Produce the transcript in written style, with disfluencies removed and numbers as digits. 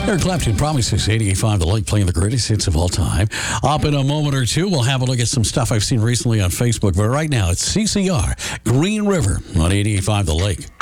Eric Clapton promises 88.5 The Lake, playing the greatest hits of all time. Up in a moment or two, we'll have a look at some stuff I've seen recently on Facebook. But right now, it's CCR, Green River on 88.5 The Lake.